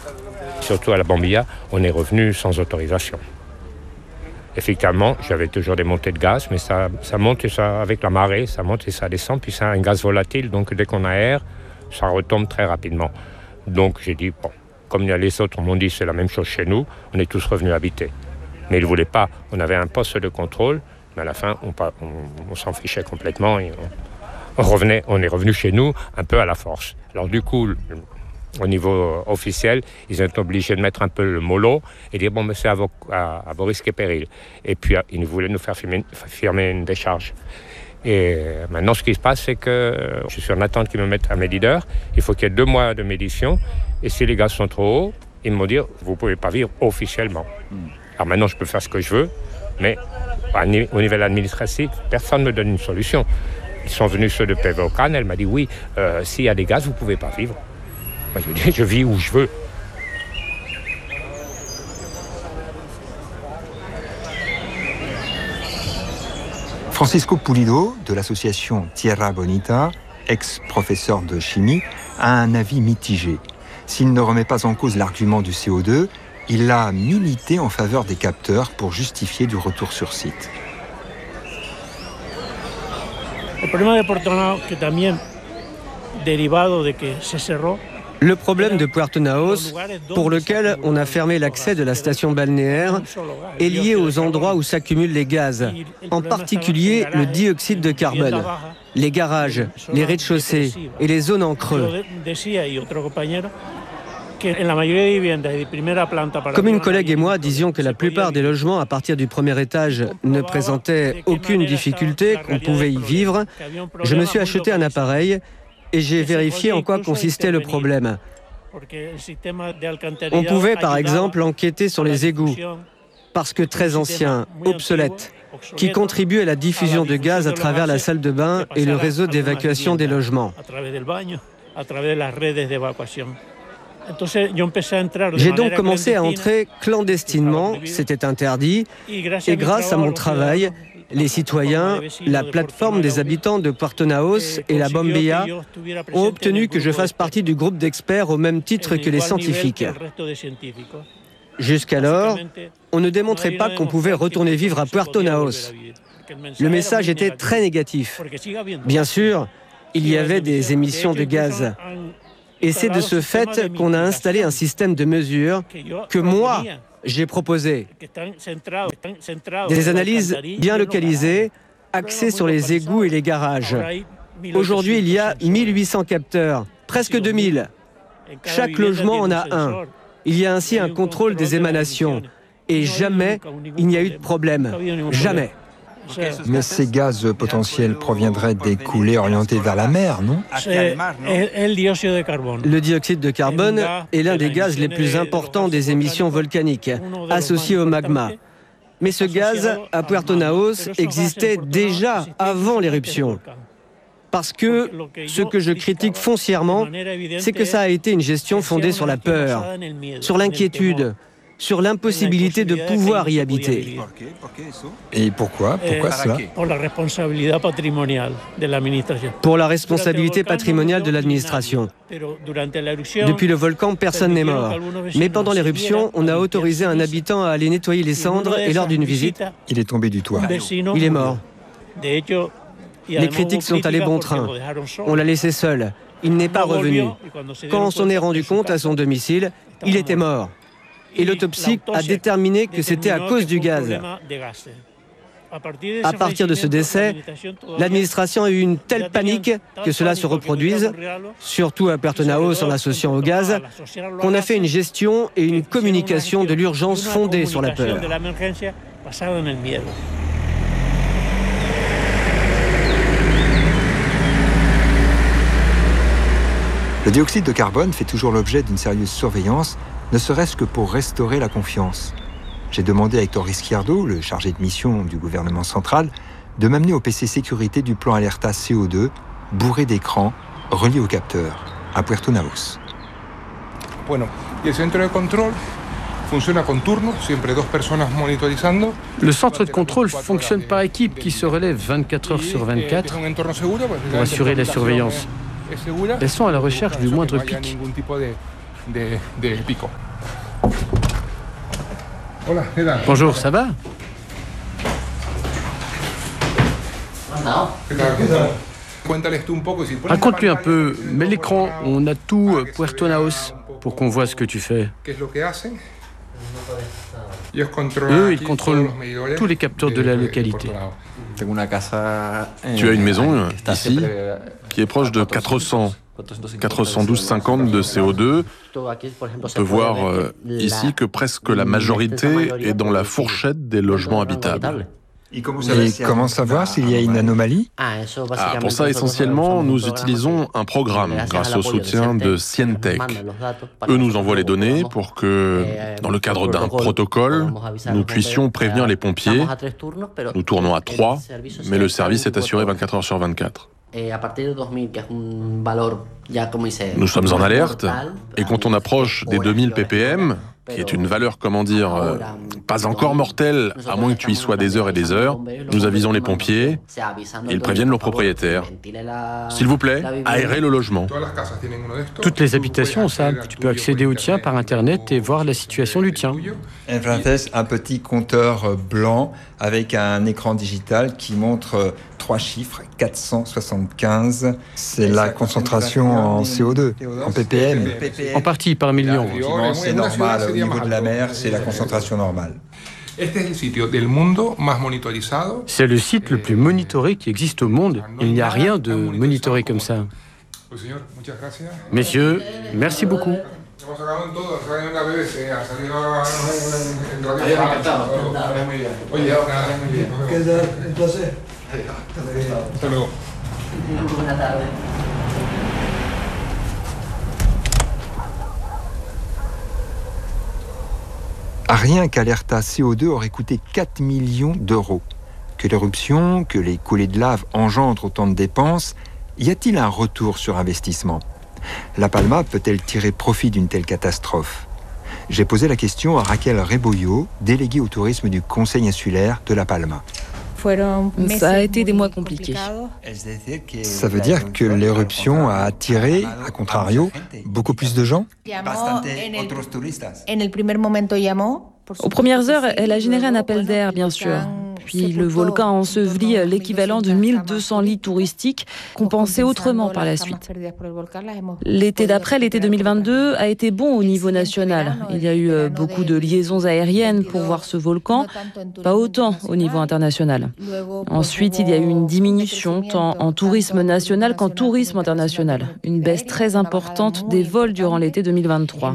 Surtout à la Bambilla, on est revenu sans autorisation. Effectivement, j'avais toujours des montées de gaz, mais ça monte et ça, avec la marée, ça monte et ça descend. Puis c'est un gaz volatile, donc dès qu'on aère, ça retombe très rapidement. Donc j'ai dit, bon, comme les autres m'ont dit c'est la même chose chez nous, on est tous revenus habiter. Mais ils ne voulaient pas. On avait un poste de contrôle, mais à la fin, on s'en fichait complètement. Et on est revenu chez nous un peu à la force. Alors du coup, au niveau officiel, ils étaient obligés de mettre un peu le mollo et dire bon, mais c'est à vos risques et périls. Et puis, ils voulaient nous faire firmer une décharge. Et maintenant, ce qui se passe, c'est que je suis en attente qu'ils me mettent un médideur. Il faut qu'il y ait 2 mois de médition. Et si les gaz sont trop hauts, ils m'ont dit vous ne pouvez pas vivre officiellement. Alors maintenant, je peux faire ce que je veux, mais au niveau administratif, personne ne me donne une solution. Ils sont venus ceux de PVOCAN, elle m'a dit oui, s'il y a des gaz, vous ne pouvez pas vivre. Moi, je dis, je vis où je veux. Francisco Pulido, de l'association Tierra Bonita, ex-professeur de chimie, a un avis mitigé. S'il ne remet pas en cause l'argument du CO2, il a milité en faveur des capteurs pour justifier du retour sur site. Le problème de Puerto Naos, pour lequel on a fermé l'accès de la station balnéaire, est lié aux endroits où s'accumulent les gaz, en particulier le dioxyde de carbone, les garages, les rez-de-chaussée et les zones en creux. Comme une collègue et moi disions que la plupart des logements à partir du premier étage ne présentaient aucune difficulté, qu'on pouvait y vivre, je me suis acheté un appareil et j'ai vérifié en quoi consistait le problème. On pouvait par exemple enquêter sur les égouts, parce que très anciens, obsolètes, qui contribuent à la diffusion de gaz à travers la salle de bain et le réseau d'évacuation des logements. J'ai donc commencé à entrer clandestinement, c'était interdit, et grâce à mon travail, les citoyens, la plateforme des habitants de Puerto Naos et la Bambilla ont obtenu que je fasse partie du groupe d'experts au même titre que les scientifiques. Jusqu'alors, on ne démontrait pas qu'on pouvait retourner vivre à Puerto Naos. Le message était très négatif. Bien sûr, il y avait des émissions de gaz. Et c'est de ce fait qu'on a installé un système de mesure que moi, j'ai proposé. Des analyses bien localisées, axées sur les égouts et les garages. Aujourd'hui, il y a 1800 capteurs, presque 2000. Chaque logement en a un. Il y a ainsi un contrôle des émanations. Et jamais il n'y a eu de problème. Jamais. Mais ces gaz potentiels proviendraient des coulées orientées vers la mer, non? Le dioxyde de carbone est l'un des gaz les plus importants des émissions volcaniques, associé au magma. Mais ce gaz, à Puerto Naos, existait déjà avant l'éruption. Parce que ce que je critique foncièrement, c'est que ça a été une gestion fondée sur la peur, sur l'inquiétude, sur l'impossibilité de pouvoir y habiter. Et pourquoi? Pourquoi cela? Pour la responsabilité patrimoniale de l'administration. Depuis le volcan, personne n'est mort. Mais pendant l'éruption, on a autorisé un habitant à aller nettoyer les cendres et lors d'une visite, il est tombé du toit. il est mort. Les critiques sont allées bon train. On l'a laissé seul. Il n'est pas revenu. Quand on s'en est rendu compte à son domicile, il était mort. Et l'autopsie a déterminé que c'était à cause du gaz. À partir de ce décès, l'administration a eu une telle panique que cela se reproduise, surtout à Puerto Naos en l'associant au gaz, qu'on a fait une gestion et une communication de l'urgence fondée sur la peur. Le dioxyde de carbone fait toujours l'objet d'une sérieuse surveillance, ne serait-ce que pour restaurer la confiance. J'ai demandé à Héctor Izquierdo, le chargé de mission du gouvernement central, de m'amener au PC sécurité du plan Alerta CO2, bourré d'écrans, relié au capteur, à Puerto Naos. Le centre de contrôle fonctionne par équipe qui se relève 24 heures sur 24 pour assurer la surveillance. Elles sont à la recherche du moindre pic. de Pico. Bonjour, ça va? Raconte-lui un peu, mets l'écran, on a tout Puerto Naos pour qu'on voit ce que tu fais. Eux, ils contrôlent tous les capteurs de la localité. Tu as une maison ici qui est proche de 412,50 de CO2. On peut voir ici que presque la majorité est dans la fourchette des logements habitables. Et comment savoir s'il y a une anomalie? Pour ça, essentiellement, nous utilisons un programme grâce au soutien de Cientec. Eux nous envoient les données pour que, dans le cadre d'un protocole, nous puissions prévenir les pompiers. Nous tournons à 3, mais le service est assuré 24 heures sur 24. Nous sommes en alerte, et quand on approche des 2000 ppm, qui est une valeur, pas encore mortelle, à moins que tu y sois des heures et des heures, nous avisons les pompiers et ils préviennent leurs propriétaires. S'il vous plaît, aérez le logement. Toutes les habitations ont ça. Tu peux accéder au tien par Internet et voir la situation du tien. Un petit compteur blanc avec un écran digital qui montre 3 chiffres, 475. C'est la concentration en CO2, en ppm. En partie par million. C'est normal, au niveau de la mer, c'est la concentration normale. C'est le site le plus monitoré qui existe au monde. Il n'y a rien de monitoré comme ça. Messieurs, merci beaucoup. Rien qu'Alerta CO2 aurait coûté 4 millions d'euros. Que l'éruption, que les coulées de lave engendrent autant de dépenses, y a-t-il un retour sur investissement? La Palma peut-elle tirer profit d'une telle catastrophe? J'ai posé la question à Raquel Rebollo, déléguée au tourisme du Conseil insulaire de La Palma. Ça a été des mois compliqués. Ça veut dire que l'éruption a attiré, à contrario, beaucoup plus de gens? Aux premières heures, elle a généré un appel d'air, bien sûr. Puis le volcan a enseveli l'équivalent de 1200 lits touristiques, compensés autrement par la suite. L'été d'après, l'été 2022, a été bon au niveau national. Il y a eu beaucoup de liaisons aériennes pour voir ce volcan, pas autant au niveau international. Ensuite, il y a eu une diminution tant en tourisme national qu'en tourisme international. Une baisse très importante des vols durant l'été 2023.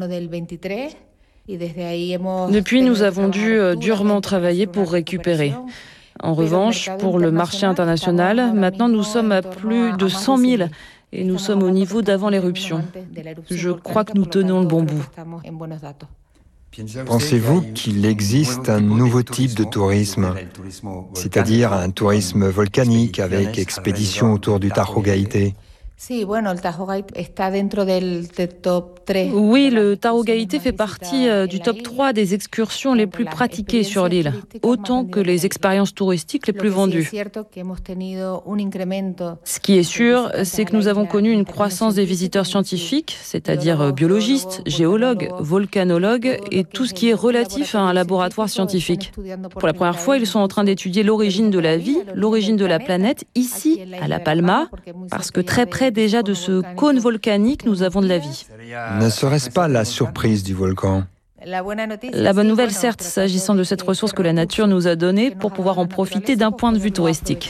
Depuis, nous avons dû durement travailler pour récupérer. En revanche, pour le marché international, maintenant nous sommes à plus de 100 000 et nous sommes au niveau d'avant l'éruption. Je crois que nous tenons le bon bout. Pensez-vous qu'il existe un nouveau type de tourisme, c'est-à-dire un tourisme volcanique avec expédition autour du Tajo Gaité? Oui, le Tajo Gaité fait partie du top 3 des excursions les plus pratiquées sur l'île, autant que les expériences touristiques les plus vendues. Ce qui est sûr, c'est que nous avons connu une croissance des visiteurs scientifiques, c'est-à-dire biologistes, géologues, volcanologues et tout ce qui est relatif à un laboratoire scientifique. Pour la première fois, ils sont en train d'étudier l'origine de la vie, l'origine de la planète, ici, à La Palma, parce que très près déjà de ce cône volcanique, nous avons de la vie. Ne serait-ce pas la surprise du volcan? La bonne nouvelle, certes, s'agissant de cette ressource que la nature nous a donnée pour pouvoir en profiter d'un point de vue touristique.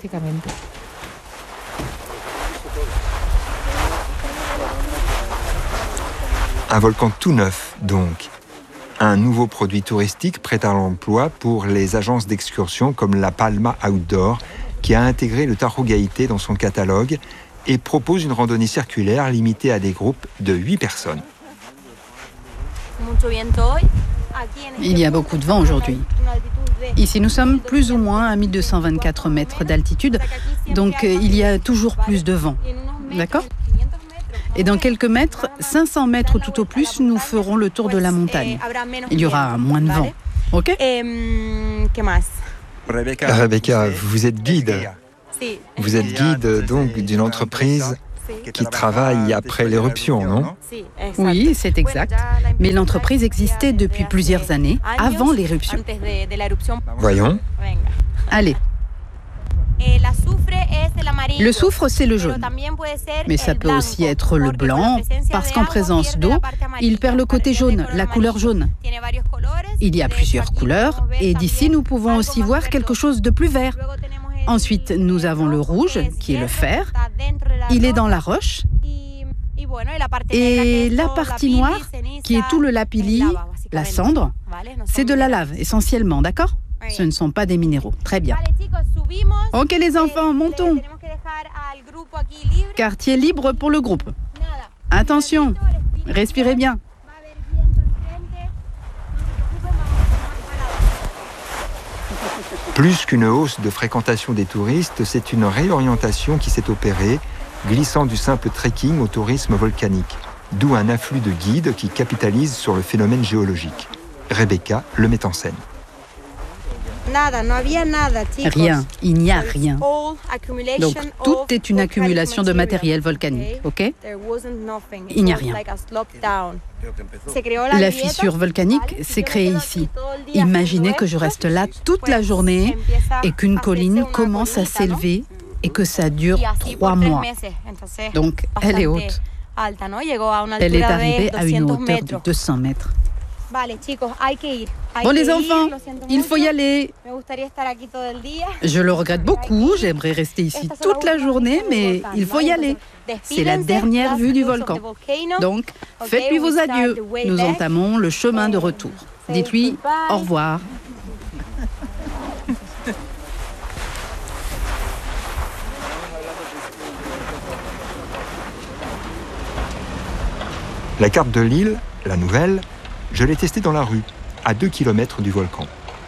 Un volcan tout neuf, donc. Un nouveau produit touristique prêt à l'emploi pour les agences d'excursion comme la Palma Outdoor, qui a intégré le Tajo Gaité dans son catalogue et propose une randonnée circulaire limitée à des groupes de 8 personnes. Il y a beaucoup de vent aujourd'hui. Ici, nous sommes plus ou moins à 1224 mètres d'altitude, donc il y a toujours plus de vent. D'accord ? Et dans quelques mètres, 500 mètres tout au plus, nous ferons le tour de la montagne. Il y aura moins de vent. OK ? Rebecca, vous êtes guide. Vous êtes guide donc d'une entreprise qui travaille après l'éruption, non? Oui, c'est exact. Mais l'entreprise existait depuis plusieurs années, avant l'éruption. Voyons. Allez. Le soufre, c'est le jaune. Mais ça peut aussi être le blanc, parce qu'en présence d'eau, il perd le côté jaune, la couleur jaune. Il y a plusieurs couleurs, et d'ici, nous pouvons aussi voir quelque chose de plus vert. Ensuite, nous avons le rouge, qui est le fer. Il est dans la roche. Et la partie noire, qui est tout le lapilli, la cendre, c'est de la lave, essentiellement, d'accord? Ce ne sont pas des minéraux. Très bien. Ok les enfants, montons. Quartier libre pour le groupe. Attention, respirez bien. Plus qu'une hausse de fréquentation des touristes, c'est une réorientation qui s'est opérée, glissant du simple trekking au tourisme volcanique. D'où un afflux de guides qui capitalisent sur le phénomène géologique. Rebecca le met en scène. Rien, il n'y a rien. Donc tout est une accumulation de matériel volcanique, ok? Il n'y a rien. La fissure volcanique s'est créée ici. Imaginez que je reste là toute la journée et qu'une colline commence à s'élever et que ça dure 3 mois. Donc elle est haute. Elle est arrivée à une hauteur de 200 mètres. Bon les enfants, il faut y aller. Je le regrette beaucoup, j'aimerais rester ici toute la journée, mais il faut y aller. C'est la dernière vue du volcan. Donc, faites-lui vos adieux. Nous entamons le chemin de retour. Dites-lui au revoir. La carte de l'île, la nouvelle, je l'ai testée dans la rue, à 2 km du volcan.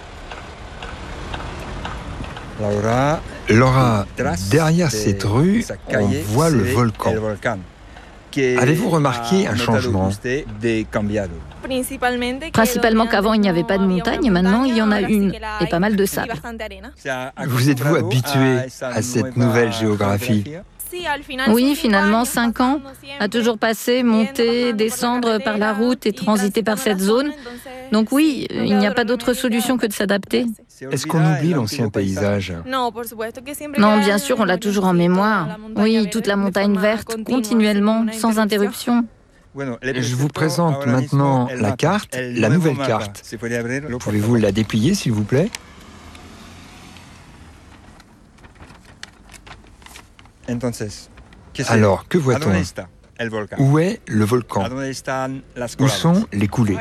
Laura, derrière cette rue, on voit le volcan. Avez-vous remarqué un changement? Principalement qu'avant il n'y avait pas de montagne, et maintenant il y en a une, et pas mal de sable. Vous êtes-vous habitué à cette nouvelle géographie? Oui, finalement, 5 ans, à toujours passer, monter, descendre par la route et transiter par cette zone. Donc oui, il n'y a pas d'autre solution que de s'adapter. Est-ce qu'on oublie l'ancien paysage? Non, bien sûr, on l'a toujours en mémoire. Oui, toute la montagne verte, continuellement, sans interruption. Je vous présente maintenant la carte, la nouvelle carte. Pouvez-vous la déplier, s'il vous plaît? Alors, que voit-on? Où est le volcan? Où sont les coulées?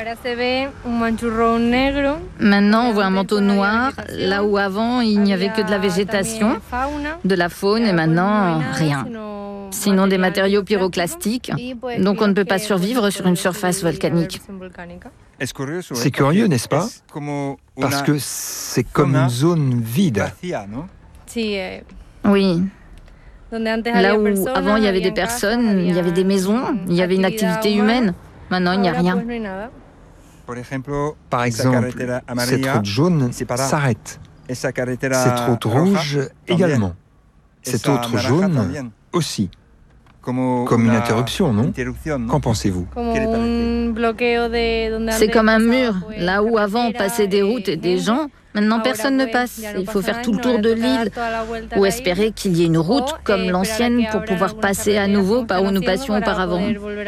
Maintenant, on voit un manteau noir, là où avant, il n'y avait que de la végétation, de la faune, et maintenant, rien. Sinon des matériaux pyroclastiques, donc on ne peut pas survivre sur une surface volcanique. C'est curieux, n'est-ce pas? Parce que c'est comme une zone vide. Oui. Là où avant il y avait des personnes, il y avait des maisons, il y avait une activité humaine. Maintenant, il n'y a rien. Par exemple, cette route jaune s'arrête. Cette route rouge également. Cette autre jaune aussi. Comme une interruption, non? Qu'en pensez-vous? C'est comme un mur. Là où avant passaient des routes et des gens, maintenant personne ne passe. Il faut faire tout le tour de l'île ou espérer qu'il y ait une route comme l'ancienne pour pouvoir passer à nouveau par où nous passions auparavant.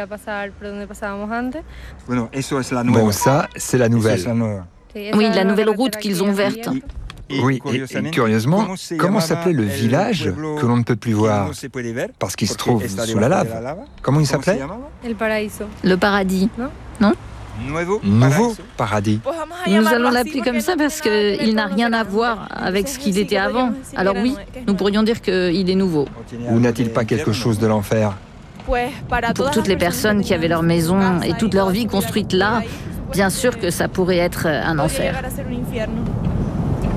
Bon, ça, c'est la nouvelle. Oui, la nouvelle route qu'ils ont verte. Oui, et curieusement, comment s'appelait le village que l'on ne peut plus voir parce qu'il se trouve sous la lave? Comment il s'appelait? Le paradis, non? Nouveau paradis. Nous allons l'appeler comme ça parce qu'il n'a rien à voir avec ce qu'il était avant. Alors oui, nous pourrions dire qu'il est nouveau. Ou n'a-t-il pas quelque chose de l'enfer? Pour toutes les personnes qui avaient leur maison et toute leur vie construite là, bien sûr que ça pourrait être un enfer.